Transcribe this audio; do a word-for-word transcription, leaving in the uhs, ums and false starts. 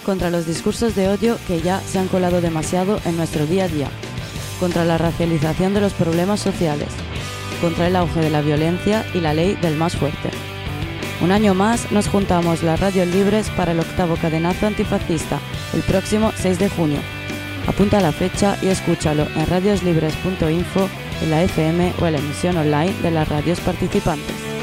contra los discursos de odio que ya se han colado demasiado en nuestro día a día, contra la racialización de los problemas sociales, contra el auge de la violencia y la ley del más fuerte. Un año más nos juntamos las radios libres para el octavo cadenazo antifascista, el próximo seis de junio. Apunta la fecha y escúchalo en radioslibres punto info, en la F M o en la emisión online de las radios participantes.